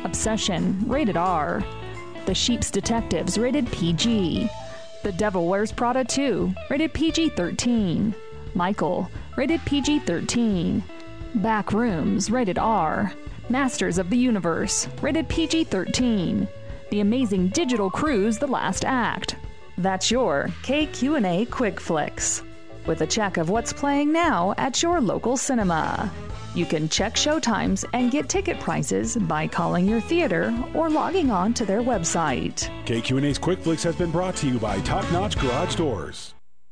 Obsession, rated R. The Sheep's Detectives, rated PG. The Devil Wears Prada 2, rated PG-13. Michael, rated PG-13. Backrooms, rated R. Masters of the Universe, rated PG-13. The Amazing Digital Cruise: The Last Act. That's your KQ&A Quick Flicks, with a check of what's playing now at your local cinema. You can check showtimes and get ticket prices by calling your theater or logging on to their website. KQ&A's Quick Flicks has been brought to you by Top Notch Garage Doors.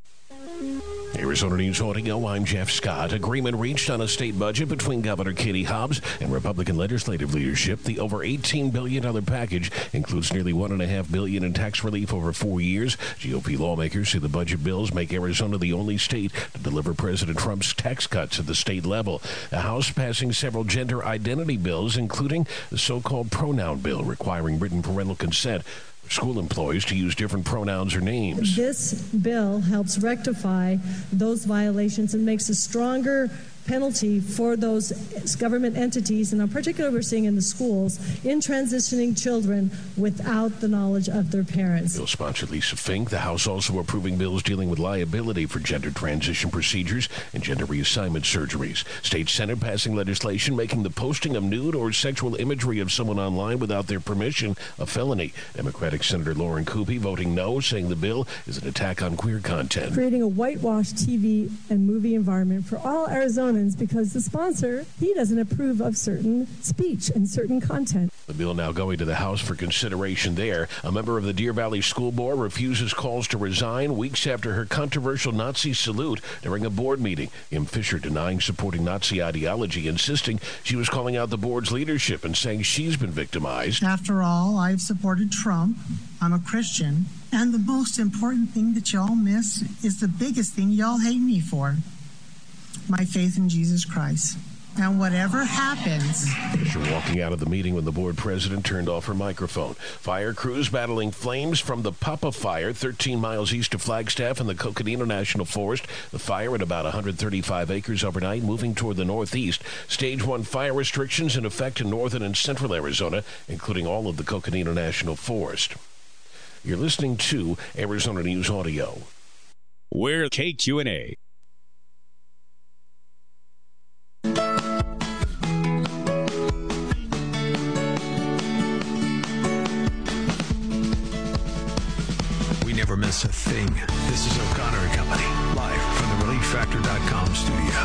Arizona News Audio, I'm Jeff Scott. Agreement reached on a state budget between Governor Katie Hobbs and Republican legislative leadership. The over $18 billion package includes nearly $1.5 billion in tax relief over 4 years. GOP lawmakers say the budget bills make Arizona the only state to deliver President Trump's tax cuts at the state level. The House passing several gender identity bills, including the so-called pronoun bill requiring written parental consent for school employees to use different pronouns or names. This bill helps rectify those violations and makes a stronger penalty for those government entities, and in particular we're seeing in the schools, in transitioning children without the knowledge of their parents. Bill sponsored Lisa Fink. The House also approving bills dealing with liability for gender transition procedures and gender reassignment surgeries. State Senate passing legislation making the posting of nude or sexual imagery of someone online without their permission a felony. Democratic Senator Lauren Kupi voting no, saying the bill is an attack on queer content. Creating a whitewashed TV and movie environment for all Arizonans because the sponsor, he doesn't approve of certain speech and certain content. The bill now going to the House for consideration there. A member of the Deer Valley School Board refuses calls to resign weeks after her controversial Nazi salute during a board meeting. Kim Fisher denying supporting Nazi ideology, insisting she was calling out the board's leadership and saying she's been victimized. After all, I've supported Trump. I'm a Christian. And the most important thing that y'all miss is the biggest thing y'all hate me for. My faith in Jesus Christ. And whatever happens... Fisher walking out of the meeting when the board president turned off her microphone. Fire crews battling flames from the Papa Fire 13 miles east of Flagstaff in the Coconino National Forest. The fire at about 135 acres overnight, moving toward the northeast. Stage 1 fire restrictions in effect in northern and central Arizona, including all of the Coconino National Forest. You're listening to Arizona News Audio. We're KQ&A. Never miss a thing. This is O'Connor and Company, live from the ReliefFactor.com studio.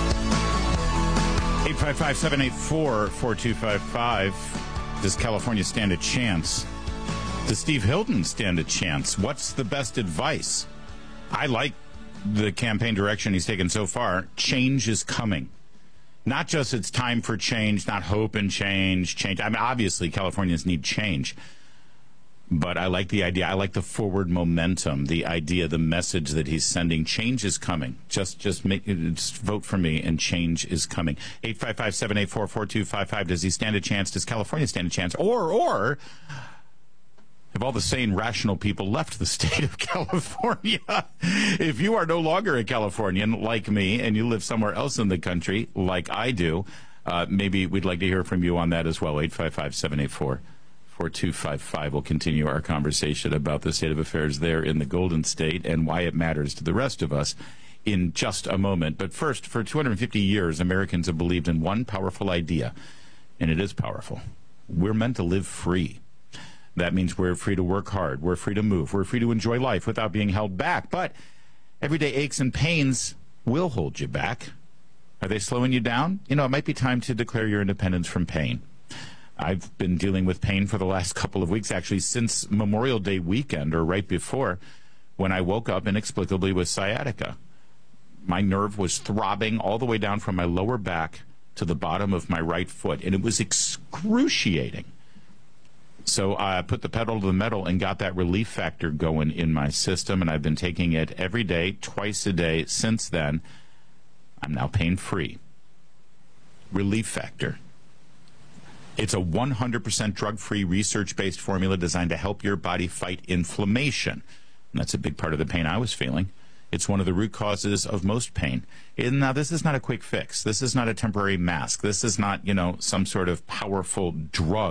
855-784-4255. Does California stand a chance? Does Steve Hilton stand a chance? What's the best advice? I like the campaign direction he's taken so far. Change is coming. Not just it's time for change, not hope and change. I mean, obviously, Californians need change. But I like the idea. I like the forward momentum, the idea, the message that he's sending. Change is coming. Just vote for me, and change is coming. 855-784-4255. Does he stand a chance? Does California stand a chance? Or have all the sane, rational people left the state of California? If you are no longer a Californian like me, and you live somewhere else in the country like I do, maybe we'd like to hear from you on that as well. 855-784-4255. We'll continue our conversation about the state of affairs there in the Golden State and why it matters to the rest of us in just a moment. But first, for 250 years, Americans have believed in one powerful idea, and it is powerful. We're meant to live free. That means we're free to work hard. We're free to move. We're free to enjoy life without being held back. But everyday aches and pains will hold you back. Are they slowing you down? You know, it might be time to declare your independence from pain. I've been dealing with pain for the last couple of weeks, actually, since Memorial Day weekend, or right before, when I woke up inexplicably with sciatica. My nerve was throbbing all the way down from my lower back to the bottom of my right foot, and it was excruciating. So I put the pedal to the metal and got that relief factor going in my system, and I've been taking it every day, twice a day since then. I'm now pain-free. Relief Factor. It's a 100% drug-free, research-based formula designed to help your body fight inflammation. And that's a big part of the pain I was feeling. It's one of the root causes of most pain. And now, this is not a quick fix. This is not a temporary mask. This is not, some sort of powerful drug